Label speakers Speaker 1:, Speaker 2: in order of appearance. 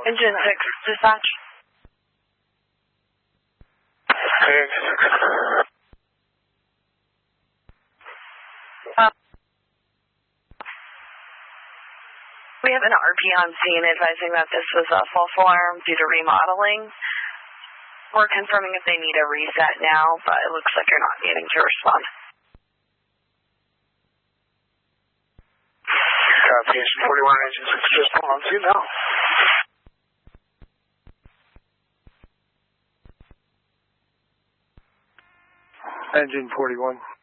Speaker 1: Engine 6, dispatch. We have an RP on scene advising that this was a false alarm due to remodeling. We're confirming if they need a reset now, but it looks like you're not needing to respond.
Speaker 2: Copy, Engine 41, Engine 6, just on scene now. Engine 41.